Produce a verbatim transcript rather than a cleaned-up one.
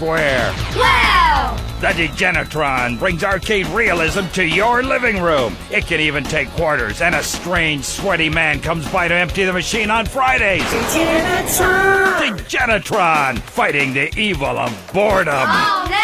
Square. Wow! The Degenitron brings arcade realism to your living room. It can even take quarters, and a strange, sweaty man comes by to empty the machine on Fridays. Degenitron! Degenitron, fighting the evil of boredom. Oh, no!